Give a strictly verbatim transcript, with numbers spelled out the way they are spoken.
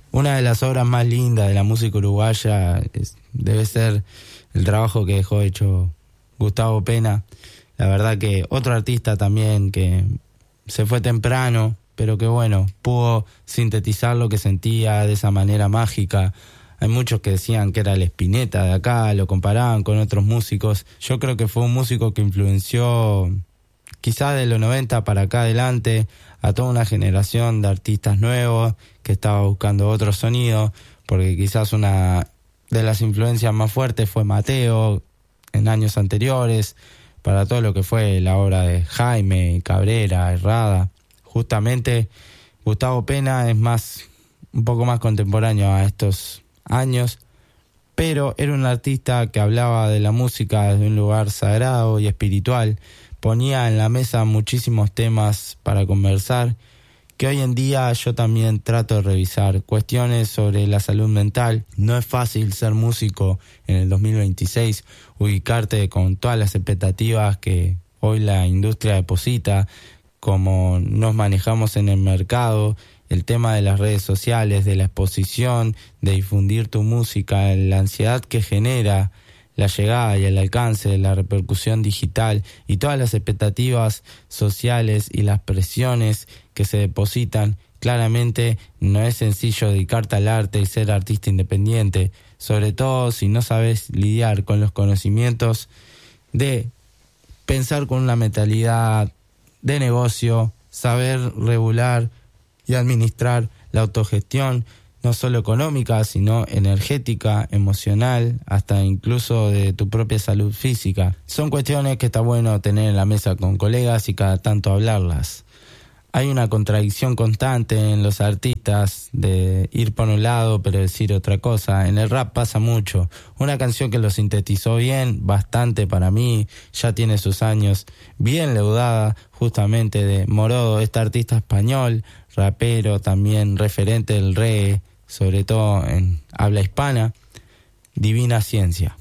Una de las obras más lindas de la música uruguaya es, debe ser el trabajo que dejó hecho Gustavo Pena. La verdad que otro artista también que se fue temprano, pero que bueno, pudo sintetizar lo que sentía de esa manera mágica. Hay muchos que decían que era el Spinetta de acá, lo comparaban con otros músicos. Yo creo que fue un músico que influenció, quizás de los noventa para acá adelante, a toda una generación de artistas nuevos que estaba buscando otro sonido, porque quizás una de las influencias más fuertes fue Mateo en años anteriores, para todo lo que fue la obra de Jaime, Cabrera, Herrada. Justamente Gustavo Pena es más, un poco más contemporáneo a estos años, pero era un artista que hablaba de la música desde un lugar sagrado y espiritual, ponía en la mesa muchísimos temas para conversar, que hoy en día yo también trato de revisar, cuestiones sobre la salud mental. No es fácil ser músico en el dos mil veintiséis, ubicarte con todas las expectativas que hoy la industria deposita, como nos manejamos en el mercado, el tema de las redes sociales, de la exposición, de difundir tu música, la ansiedad que genera la llegada y el alcance de la repercusión digital y todas las expectativas sociales y las presiones que se depositan. Claramente no es sencillo dedicarte al arte y ser artista independiente, sobre todo si no sabes lidiar con los conocimientos de pensar con una mentalidad de negocio, saber regular y administrar la autogestión, no solo económica, sino energética, emocional, hasta incluso de tu propia salud física. Son cuestiones que está bueno tener en la mesa con colegas y cada tanto hablarlas. Hay una contradicción constante en los artistas de ir por un lado pero decir otra cosa. En el rap pasa mucho. Una canción que lo sintetizó bien, bastante para mí, ya tiene sus años, bien leudada, justamente de Morodo, este artista español, rapero, también referente del reggae, sobre todo en habla hispana, Divina Ciencia.